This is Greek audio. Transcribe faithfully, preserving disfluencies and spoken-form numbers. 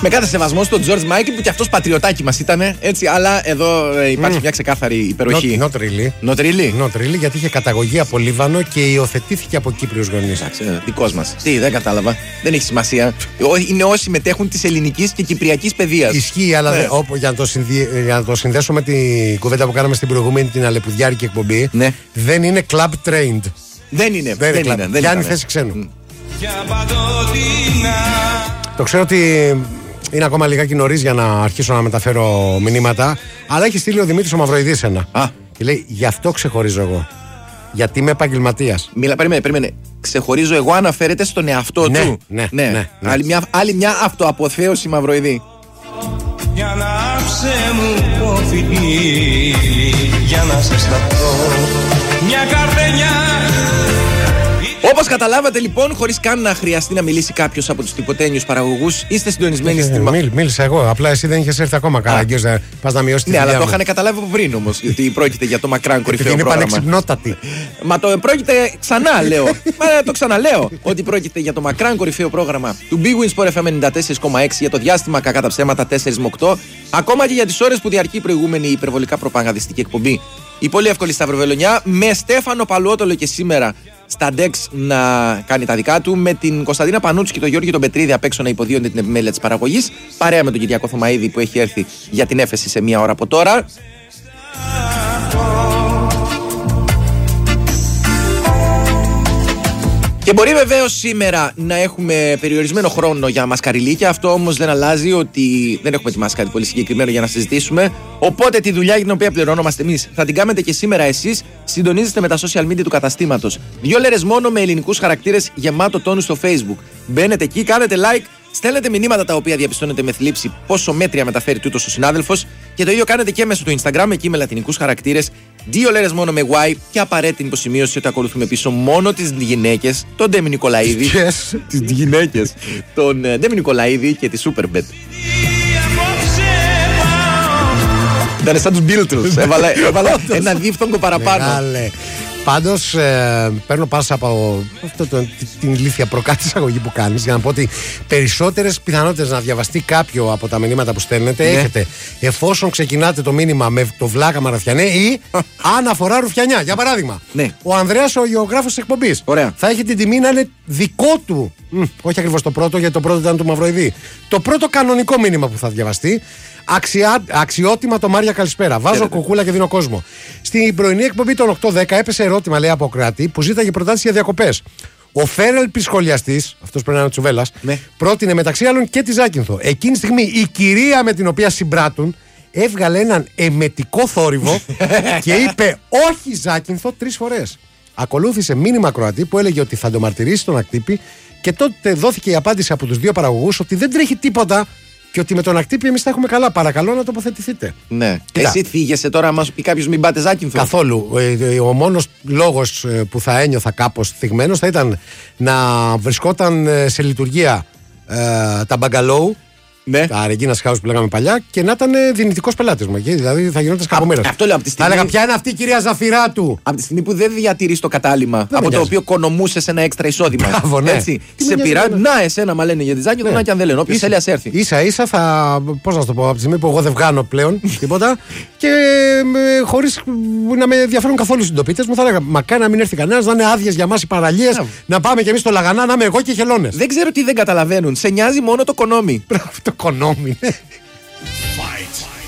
Με κάθε σεβασμό στον George Michael που κι αυτός πατριωτάκι μας ήταν. Έτσι, αλλά εδώ ε, υπάρχει mm. μια ξεκάθαρη υπεροχή. Not, not really. Not really. Not really, γιατί είχε καταγωγή από Λίβανο και υιοθετήθηκε από Κύπριους γονείς. Εντάξει, δικός μας. Τι, δεν κατάλαβα. Δεν έχει σημασία. Είναι όσοι μετέχουν της ελληνικής και κυπριακής παιδείας. Ισχύει, αλλά ναι. Όπου, για, να το συνδυ... για να το συνδέσω με την κουβέντα που κάναμε στην προηγούμενη την αλεπουδιάρικη εκπομπή, ναι. Δεν είναι club trained. Δεν είναι. Δεν, δεν είναι. είναι. Πιάνει θέση ξένου. Mm. Το ξέρω ότι είναι ακόμα λιγάκι νωρίς για να αρχίσω να μεταφέρω μηνύματα, αλλά έχει στείλει ο Δημήτρης ο Μαυροειδής ένα. Α. Και λέει, γι' αυτό ξεχωρίζω εγώ. Γιατί είμαι επαγγελματίας. Μίλα, περίμενε, περίμενε. Ξεχωρίζω εγώ, αναφέρεται στον εαυτό ναι, του. Ναι, ναι, ναι, ναι. Άλλη, μια, άλλη μια αυτοαποθέωση Μαυροειδή. Για να μου προφητεί, για να σε σταθώ, μια καρδενιά. Όπως καταλάβατε λοιπόν, χωρίς καν να χρειαστεί να μιλήσει κάποιος από τους τυποτένιους παραγωγούς, είστε συντονισμένοι στην μ... Μίλησα εγώ, απλά εσύ δεν είχες έρθει ακόμα. Καραγκιός να πας να μειώσεις τη ναι, δουλειά. αλλά μου. το είχαν καταλάβει από πριν όμως, γιατί πρόκειται για το μακράν κορυφαίο είναι πρόγραμμα. Είναι πανεξυπνότατη. Μα το πρόκειται ξανά, λέω. Μα το ξαναλέω. Ότι πρόκειται για το μακράν κορυφαίο πρόγραμμα του Big Win Sport εφ εμ ενενήντα τέσσερα κόμμα έξι για το διάστημα κακά τα ψέματα τέσσερα με οκτώ, ακόμα και για τις ώρες που διαρκεί η προηγούμενη υπερβολικά προπαγανδιστική εκπομπή. Η πολύ εύκολη Σταυροβελονιά με Στέφανο Παλουότολο και σήμερα στα ντεξ να κάνει τα δικά του, με την Κωνσταντίνα Πανούτσου και τον Γιώργη τον Πετρίδη απ' έξω να υποδίονται την επιμέλεια της παραγωγής, παρέα με τον Κυριακό Θωμαίδη που έχει έρθει για την έφεση σε μία ώρα από τώρα. Και μπορεί βεβαίως σήμερα να έχουμε περιορισμένο χρόνο για μασκαριλίκια. Αυτό όμως δεν αλλάζει ότι δεν έχουμε ετοιμάσει κάτι πολύ συγκεκριμένο για να συζητήσουμε. Οπότε τη δουλειά για την οποία πληρώνομαστε εμείς θα την κάνετε και σήμερα εσείς. Συντονίζεστε με τα social media του καταστήματος. Δύο λέρες μόνο με ελληνικούς χαρακτήρες, γεμάτο τόνου στο Facebook. Μπαίνετε εκεί, κάνετε like, στέλνετε μηνύματα τα οποία διαπιστώνετε με θλίψη πόσο μέτρια μεταφέρει τούτος ο συνάδελφος. Και το ίδιο κάνετε και μέσω του Instagram, εκεί με λατινικούς χαρακτήρες. Δύο λέρες μόνο με Y και απαραίτητη υποσημείωση ότι ακολουθούμε πίσω μόνο τις γυναίκες, τον Ντέμι Νικολαίδη. Yes. Τις γυναίκες. Τον Ντέμι Νικολαίδη και τη Superbet. Ήταν σαν τους Beatles. Έβαλα, έβαλα ένα δίφθογκο παραπάνω. Μεγάλε. Πάντως ε, παίρνω πάσα από αυτό το, την ηλίθια προκάτω εισαγωγή που κάνεις για να πω ότι περισσότερες πιθανότητες να διαβαστεί κάποιο από τα μηνύματα που στέλνετε ναι. έχετε εφόσον ξεκινάτε το μήνυμα με το βλάκα Μαραθιανέ ή αν αφορά Ρουφιανιά. Για παράδειγμα, ναι. Ο Ανδρέας ο γεωγράφος της εκπομπής θα έχει την τιμή να είναι δικό του, μ, όχι ακριβώς το πρώτο γιατί το πρώτο ήταν του Μαυροειδή, το πρώτο κανονικό μήνυμα που θα διαβαστεί. Αξιά, αξιότιμα το Μάρια, καλησπέρα. Βάζω Χαίρετε. Κουκούλα και δίνω κόσμο. Στην πρωινή εκπομπή των οκτώ δέκα έπεσε ερώτημα, λέει, από κράτη που ζήταγε προτάσεις για διακοπές. Ο Φέρελπης σχολιαστής, αυτός πρέπει να είναι ο Τσουβέλλας, ναι. πρότεινε μεταξύ άλλων και τη Ζάκυνθο. Εκείνη τη στιγμή η κυρία με την οποία συμπράττουν έβγαλε έναν εμετικό θόρυβο και είπε όχι Ζάκυνθο τρεις φορές. Ακολούθησε μήνυμα Κροατή που έλεγε ότι θα το μαρτυρήσει τον Ακτύπη και τότε δόθηκε η απάντηση από τους δύο παραγωγούς ότι δεν τρέχει τίποτα. Και ότι με τον Ακτύπη εμείς θα έχουμε καλά. Παρακαλώ να τοποθετηθείτε. Ναι. Κοίτα. Εσύ θίγεσαι τώρα, άμα σου πει κάποιος μην πάτε Ζάκυνθο. Καθόλου. Ο μόνος λόγος που θα ένιωθα κάπως θυγμένος θα ήταν να βρισκόταν σε λειτουργία ε, τα μπαγκαλόου. Ναι. Τα Regina's House που λέγαμε παλιά και να ήταν δυνητικός πελάτης μου. Δηλαδή θα γινόταν σκαπομέρας. Αυτό λέω από τη στιγμή. Θα έλεγα ποια είναι αυτή η κυρία Ζαφυράτου. Από τη στιγμή που δεν διατηρείς το κατάλημα δεν από το οποίο κονομούσες ένα έξτρα εισόδημα. Μπράβο, ναι. Έτσι. Σε πειρά, να εσένα μα λένε για τη Ζάκυνθο, ναι. Να και αν δεν λένε. Όποιος θέλει ας έρθει. Ίσα ίσα θα. Πώς να σου το πω, από τη στιγμή που εγώ δεν βγάνω πλέον τίποτα και χωρίς να με ενδιαφέρουν καθόλου οι συντοπίτες μου θα έλεγα μακάρι να μην έρθει κανένας, να είναι άδειες για μας οι παραλίες, να πάμε κι εμείς στο Λαγανά, να είμαι εγώ και οι χελώνες. Δεν ξέρω τι δεν καταλαβαίνουν. Σε νοιάζει μόνο το κονόμι. Το κονόμι.